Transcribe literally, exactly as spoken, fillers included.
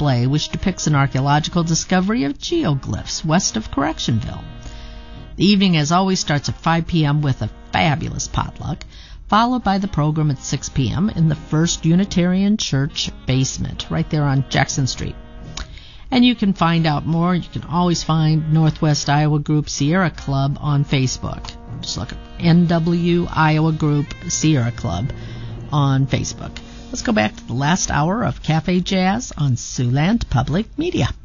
display which depicts an archaeological discovery of geoglyphs west of Correctionville. The evening, as always, starts at five p.m. with a fabulous potluck, followed by the program at six p.m. in the First Unitarian Church basement, right there on Jackson Street. And you can find out more. You can always find Northwest Iowa Group Sierra Club on Facebook. Just look at N W Iowa Group Sierra Club on Facebook. Let's go back to the last hour of Cafe Jazz on Siouxland Public Media.